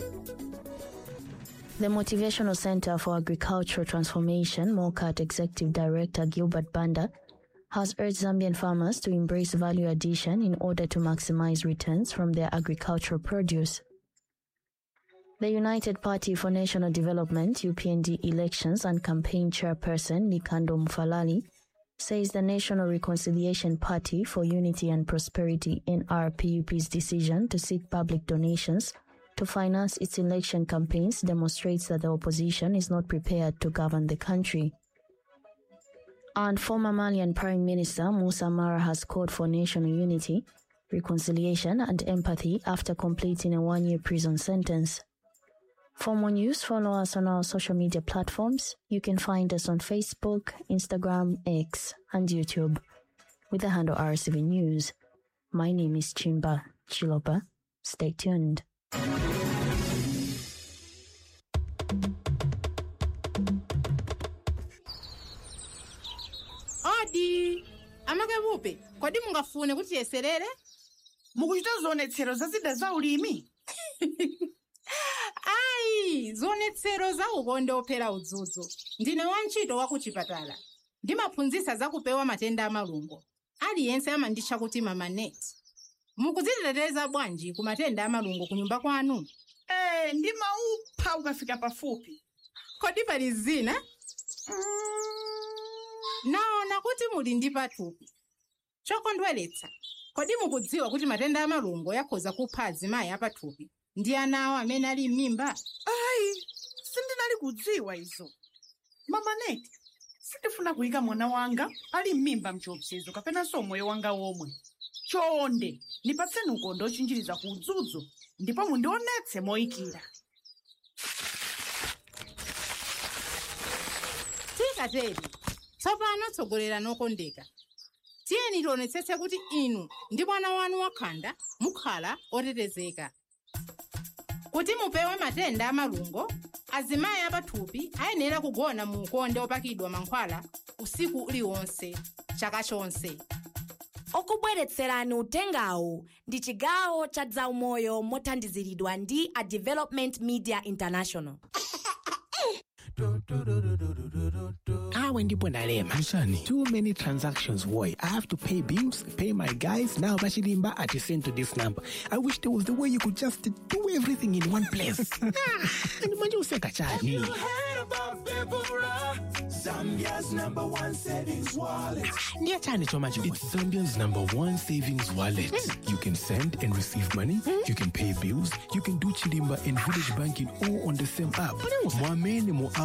The Motivational Center for Agricultural Transformation, MOCAT Executive Director Gilbert Banda, has urged Zambian farmers to embrace value addition in order to maximize returns from their agricultural produce. The United Party for National Development UPND elections and campaign chairperson Nikando Mufalali says the National Reconciliation Party for Unity and Prosperity NRPUP's decision to seek public donations to finance its election campaigns demonstrates that the opposition is not prepared to govern the country. And former Malian Prime Minister Moussa Mara has called for national unity, reconciliation and empathy after completing a 1-year prison sentence. For more news, follow us on our social media platforms. You can find us on Facebook, Instagram, X, and YouTube with the handle RCV News. My name is Chimba Chilopa. Stay tuned. Odi, amakabupe, kodi mungafune kuti yeserere? Mukuchita zionetsero zazida za ulimi? Ai, zionetsero za ukonde ophera udzudzu. Ndine wantchito wa kuchipatala. Ndimaphunzitsa za kupewa matenda amalungo. Aliyense amanditcha kuti Mama Net. Mukudziteteza bwanji ku matenda amalungo ku nyumba kwanu? Ndimaupha ukafika pafupi. Kodi pali zina? Naona kuti muli ndi pathupi. Chokondweretsa. Kodi mukudziwa kuti matenda amalungo yakhoza kupha azimayi apathupi ndi ana awo amene ali m'mimba? Ayi, sindinali kudziwa izo. Mama Net, sindifuna kuyika mwana wanga ali m'mimba mchiopsezo kapenanso moyo wanga womwe. Chonde, nipatseni ukonde ochinjiriza ku udzudzu, ndipo mundionetse moyikira. Tikateri, tsopano tsogolera nokondeka. Tiyeni tionetsetse kuti inu ndi mwana wanu wakhanda mukhala otetezeka. Kuti mupewe matenda amalungo, azimayi apathupi ayenera kugona mu ukonde opakidwa mankhwala usiku uliwonse, chaka chonse. Okubweretserani utengawu ndi chigawo cha zaumoyo mothandiziridwa ndi a Development Media International. When too many transactions, boy. I have to pay bills, pay my guys. Now Bashilimba at send to this number. I wish there was the way you could just do everything in one place. And you say Kachani. Zambia's #1 savings wallet. It's Zambia's #1 savings wallet. You can send and receive money. You can pay bills. You can do Chilimba and village banking all on the same app.